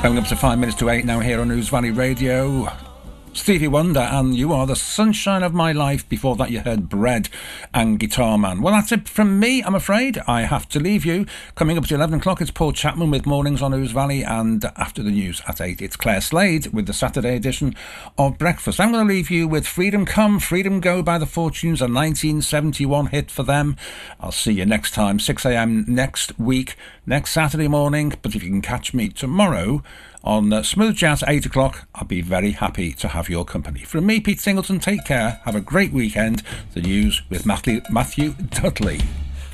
Coming up to 5 minutes to 8 now here on News Valley Radio. Stevie Wonder and You Are the Sunshine of My Life. Before that you heard Bread and Guitar Man. Well, that's it from me, I'm afraid. I have to leave you. Coming up at 11 o'clock it's Paul Chapman with Mornings on News Valley, and after the news at 8 it's Claire Slade with the Saturday edition of Breakfast. I'm going to leave you with Freedom Come, Freedom Go by the Fortunes, a 1971 hit for them. I'll see you next time, 6am next week, next Saturday morning. But if you can catch me tomorrow on Smooth Jazz at 8 o'clock, I'll be very happy to have your company. From me, Pete Singleton, take care, have a great weekend. The news with Matthew Dudley.